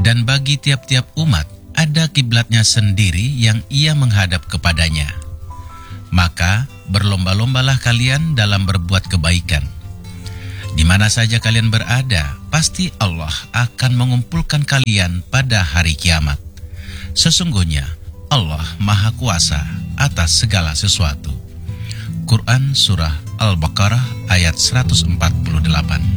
Dan bagi tiap-tiap umat ada kiblatnya sendiri yang ia menghadap kepadanya. Maka berlomba-lombalah kalian dalam berbuat kebaikan. Di mana saja kalian berada, pasti Allah akan mengumpulkan kalian pada hari kiamat. Sesungguhnya Allah Maha Kuasa atas segala sesuatu. Quran Surah Al-Baqarah ayat 148.